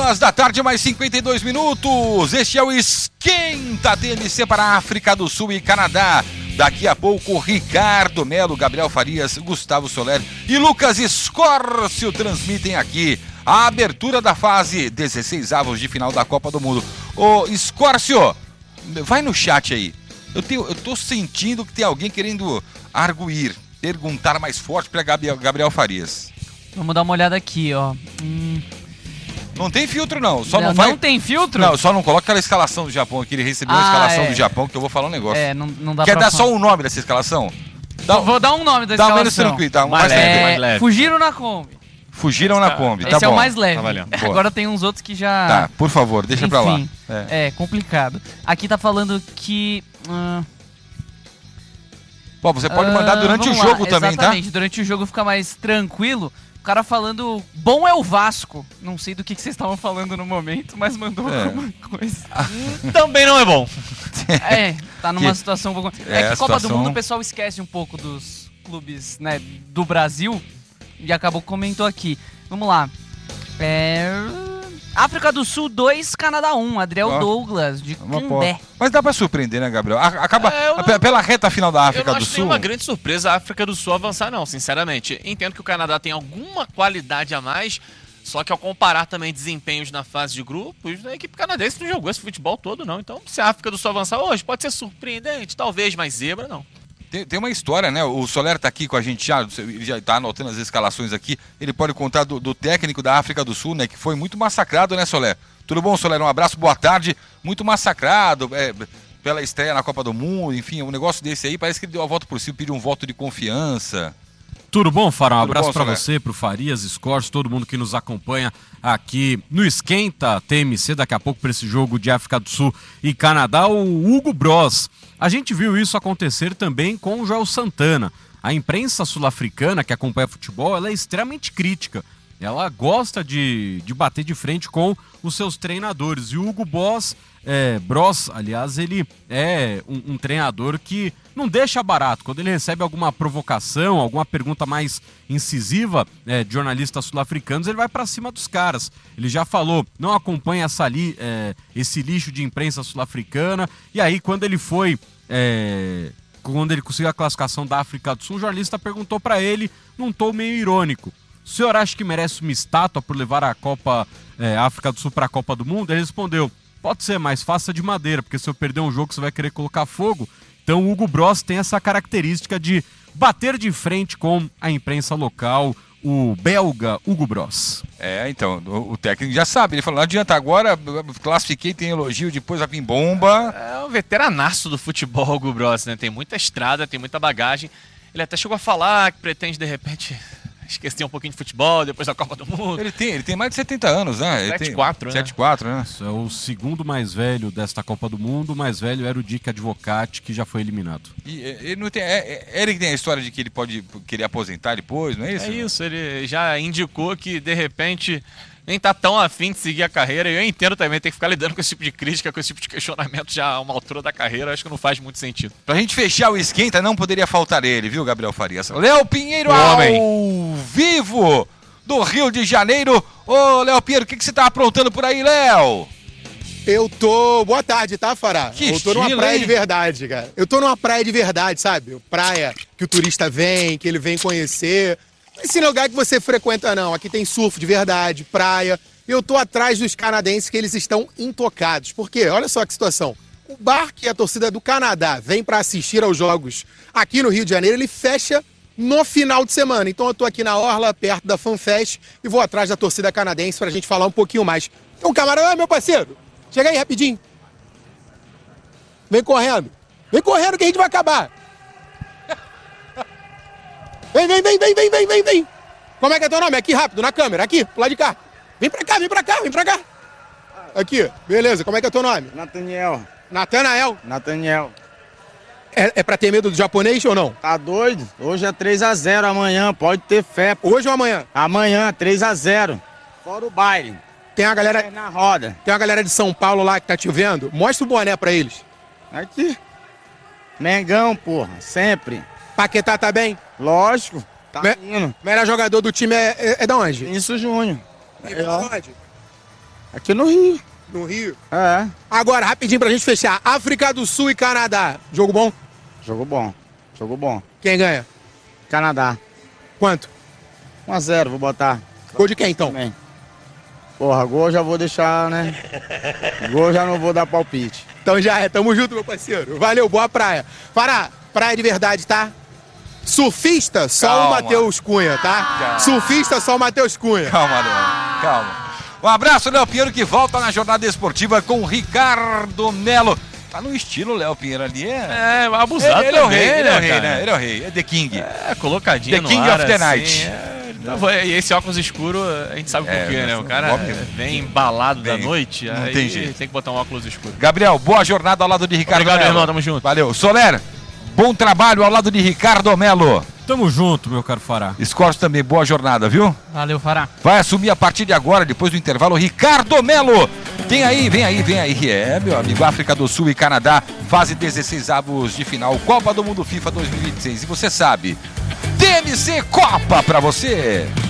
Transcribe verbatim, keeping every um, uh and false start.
Duas da tarde, mais cinquenta e dois minutos. Este é o Esquenta T M C para a África do Sul e Canadá. Daqui a pouco, Ricardo Melo, Gabriel Farias, Gustavo Soler e Lucas Escórcio transmitem aqui a abertura da fase dezesseis avos de final da Copa do Mundo. Ô, Escórcio, vai no chat aí. Eu, tenho, eu tô sentindo que tem alguém querendo arguir, perguntar mais forte para Gabriel, Gabriel Farias. Vamos dar uma olhada aqui, ó. Hum... Não tem filtro, não. Só não, não, vai... não tem filtro? Não, só não coloca aquela escalação do Japão, que ele recebeu ah, a escalação é. do Japão, que eu vou falar um negócio. É, não, não dá Quer pra dar falar. só um nome dessa escalação? Dá, vou dar um nome da dá escalação. Menos tranquilo, tá? mais, mais, leve, leve. mais leve. Fugiram na Kombi. Fugiram na Kombi, tá Esse bom. é o mais leve. Tá Agora tem uns outros que já... Tá, por favor, deixa Enfim, pra lá. É. é complicado. Aqui tá falando que... Uh... Bom, você pode mandar durante uh, o jogo lá. também, Exatamente, tá? durante o jogo fica mais tranquilo. O cara falando, bom é o Vasco. Não sei do que, que vocês estavam falando no momento, mas mandou é. alguma coisa. Também não é bom. É, tá numa que, situação... Um pouco... É, é que a Copa situação... do Mundo o pessoal esquece um pouco dos clubes, né, do Brasil. E acabou comentou aqui. Vamos lá. É... África do Sul dois, Canadá um. Adriel oh, Douglas, de Cambé. Mas dá pra surpreender, né, Gabriel? Acaba é, não, pela reta final da África do Sul. Eu não acho nenhuma grande surpresa a África do Sul avançar, não, sinceramente. Entendo que o Canadá tem alguma qualidade a mais, só que ao comparar também desempenhos na fase de grupos, a equipe canadense não jogou esse futebol todo, não. Então, se a África do Sul avançar hoje, pode ser surpreendente, talvez, mas zebra, não. Tem, tem uma história, né? O Soler tá aqui com a gente já, ele já tá anotando as escalações aqui. Ele pode contar do, do técnico da África do Sul, né? Que foi muito massacrado, né, Soler? Tudo bom, Soler? Um abraço, boa tarde. Muito massacrado é, pela estreia na Copa do Mundo, enfim, um negócio desse aí. Parece que ele deu a volta por cima, pediu um voto de confiança. Tudo bom, Farol? Um Tudo abraço bom, para Soler? você, pro Farias, Escorcio, todo mundo que nos acompanha aqui no Esquenta T M C, daqui a pouco para esse jogo de África do Sul e Canadá, o Hugo Bros. A gente viu isso acontecer também com o Joel Santana. A imprensa sul-africana que acompanha futebol, ela é extremamente crítica. Ela gosta de, de bater de frente com os seus treinadores. E o Hugo Bros, é, Bros, aliás, ele é um, um treinador que não deixa barato. Quando ele recebe alguma provocação, alguma pergunta mais incisiva é, de jornalistas sul-africanos, ele vai pra cima dos caras. Ele já falou, não acompanha essa li, é, esse lixo de imprensa sul-africana. E aí, quando ele foi... É, quando ele conseguiu a classificação da África do Sul, o jornalista perguntou pra ele, num tom meio irônico: o senhor acha que merece uma estátua por levar a Copa é, África do Sul para a Copa do Mundo? Ele respondeu: pode ser, mas faça de madeira, porque se eu perder um jogo você vai querer colocar fogo. Então o Hugo Bros tem essa característica de bater de frente com a imprensa local, o belga Hugo Bros. É, então, o, o técnico já sabe, ele falou, não adianta, agora classifiquei, tem elogio, depois vai vir bomba. É um veteranaço do futebol, Hugo Bros, né? Tem muita estrada, tem muita bagagem. Ele até chegou a falar que pretende, de repente... esqueci um pouquinho de futebol, depois da Copa do Mundo. Ele tem, ele tem mais de setenta anos, né? sete quatro, né? sete quatro, né? Isso é o segundo mais velho desta Copa do Mundo. O mais velho era o Dick Advocati, que já foi eliminado. E ele não tem, é, é ele que tem a história de que ele pode querer aposentar depois, não é isso? É isso, ele já indicou que, de repente, nem tá tão afim de seguir a carreira. E eu entendo também, tem que ficar lidando com esse tipo de crítica, com esse tipo de questionamento já a uma altura da carreira. Acho que não faz muito sentido. Pra gente fechar o Esquenta, não poderia faltar ele, viu, Gabriel Farias? Léo Pinheiro o ao homem. vivo do Rio de Janeiro. Ô, Léo Pinheiro, o que, que você tá aprontando por aí, Léo? Eu tô... Boa tarde, tá, Fará? Que Eu tô estilo, numa praia hein? de verdade, cara. Eu tô numa praia de verdade, sabe? Praia que o turista vem, que ele vem conhecer. Esse lugar que você frequenta, não. Aqui tem surf de verdade, praia. Eu tô atrás dos canadenses, que eles estão intocados. Por quê? Olha só que situação. O bar que a torcida do Canadá vem para assistir aos jogos aqui no Rio de Janeiro, ele fecha no final de semana. Então eu tô aqui na Orla, perto da FanFest, e vou atrás da torcida canadense pra gente falar um pouquinho mais. Então, camarada, meu parceiro, chega aí rapidinho. Vem correndo. Vem correndo que a gente vai acabar. Vem, vem, vem, vem, vem, vem, vem, vem. Como é que é teu nome? Aqui, rápido, na câmera, aqui, pro lado de cá. Vem pra cá, vem pra cá, vem pra cá. Aqui, beleza, como é que é teu nome? Nathaniel. Natanael. Nathaniel. É, é pra ter medo do japonês ou não? Tá doido? Hoje é três a zero, amanhã pode ter fé. Hoje ou amanhã? Amanhã, três a zero. Fora o baile. Tem a galera... É na roda. Tem uma galera de São Paulo lá que tá te vendo. Mostra o boné pra eles. Aqui. Mengão, porra, sempre. Paquetá tá bem? Lógico, tá Me... indo. Melhor jogador do time é, é, é da onde? Isso, Júnior. É da onde? Aqui no Rio. No Rio. É, Agora, rapidinho pra gente fechar. África do Sul e Canadá. Jogo bom? jogo bom. Jogo bom. Quem ganha? Canadá. Quanto? um a zero, vou botar. Gol de quem, então? Também. Porra, gol já vou deixar, né? Gol já não vou dar palpite. Então já é. Tamo junto, meu parceiro. Valeu, boa praia. Fará, praia de verdade, tá? Surfista, só Calma. o Matheus Cunha, tá? Calma. Surfista, só o Matheus Cunha. Calma, Léo. Calma. Um abraço, Léo Pinheiro, que volta na jornada esportiva com Ricardo Melo. Tá no estilo, Léo Pinheiro ali. É, É, abusado ele, ele é o também, rei, ele é o rei, cara? né? Ele é o rei, é The King. É, colocadinho The no King ar, of the assim, Night. é. Então, e esse óculos escuro, a gente sabe É, por quê, né? O cara óbvio. vem embalado da Vem. noite, Não aí tem jeito. tem que botar um óculos escuro. Gabriel, boa jornada ao lado de Ricardo Obrigado, Melo. irmão, tamo junto. Valeu. Soler, bom trabalho ao lado de Ricardo Melo. Tamo junto, meu caro Fará. Scores também, boa jornada, viu? Valeu, Fará. Vai assumir a partir de agora, depois do intervalo, Ricardo Melo. Vem aí, vem aí, vem aí. É, meu amigo, África do Sul e Canadá, fase dezesseis avos de final, Copa do Mundo FIFA dois mil e vinte e seis. E você sabe, T M C Copa pra você.